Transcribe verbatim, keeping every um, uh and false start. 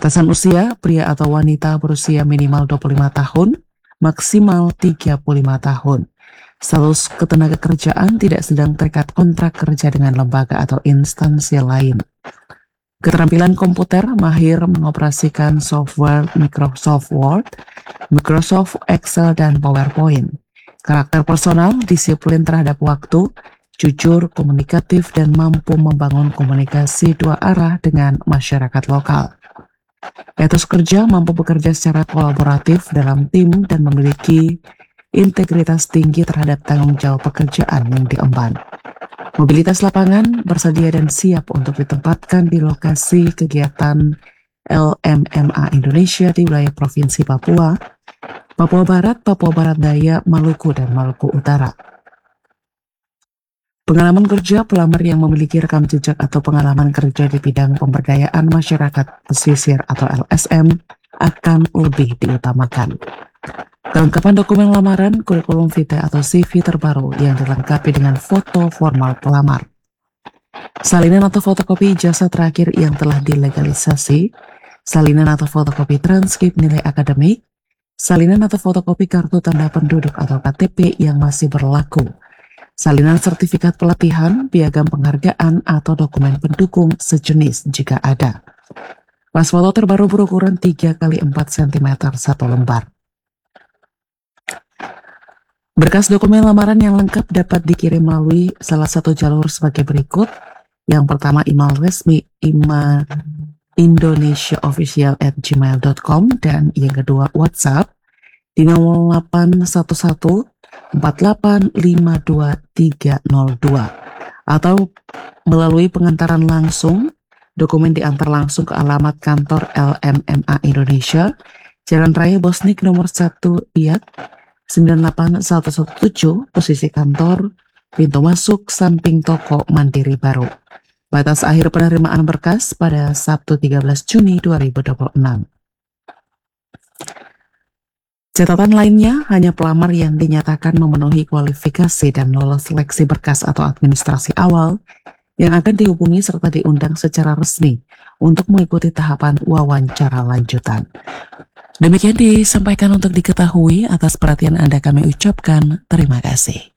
Batasan usia, pria atau wanita berusia minimal dua puluh lima tahun, maksimal tiga puluh lima tahun. Status ketenagakerjaan tidak sedang terikat kontrak kerja dengan lembaga atau instansi lain. Keterampilan komputer, mahir mengoperasikan software Microsoft Word, Microsoft Excel, dan PowerPoint. Karakter personal, disiplin terhadap waktu, jujur, komunikatif, dan mampu membangun komunikasi dua arah dengan masyarakat lokal. Etos kerja, mampu bekerja secara kolaboratif dalam tim dan memiliki integritas tinggi terhadap tanggung jawab pekerjaan yang diemban. Mobilitas lapangan, bersedia dan siap untuk ditempatkan di lokasi kegiatan L M M A Indonesia di wilayah Provinsi Papua, Papua Barat, Papua Barat Daya, Maluku, dan Maluku Utara. Pengalaman kerja, pelamar yang memiliki rekam jejak atau pengalaman kerja di bidang pemberdayaan masyarakat pesisir atau L S M akan lebih diutamakan. Kelengkapan dokumen lamaran, kurikulum vitae atau C V terbaru yang dilengkapi dengan foto formal pelamar. Salinan atau fotokopi ijazah terakhir yang telah dilegalisasi, salinan atau fotokopi transkrip nilai akademik, salinan atau fotokopi kartu tanda penduduk atau K T P yang masih berlaku, salinan sertifikat pelatihan, piagam penghargaan atau dokumen pendukung sejenis jika ada. Pas foto terbaru berukuran tiga kali empat sentimeter satu lembar. Berkas dokumen lamaran yang lengkap dapat dikirim melalui salah satu jalur sebagai berikut. Yang pertama, email resmi ima indonesiaofficial at gmail dot com, dan yang kedua WhatsApp di nol delapan satu satu empat delapan lima dua tiga nol dua, atau melalui pengantaran langsung. Dokumen diantar langsung ke alamat kantor L M M A Indonesia, Jalan Raya Bosnik nomor satu Biak sembilan delapan satu satu tujuh, posisi kantor, pintu masuk samping toko Mandiri Baru. Batas akhir penerimaan berkas pada Sabtu tiga belas Juni dua ribu dua puluh enam. Catatan lainnya, hanya pelamar yang dinyatakan memenuhi kualifikasi dan lolos seleksi berkas atau administrasi awal yang akan dihubungi serta diundang secara resmi untuk mengikuti tahapan wawancara lanjutan. Demikian disampaikan untuk diketahui. Atas perhatian Anda kami ucapkan terima kasih.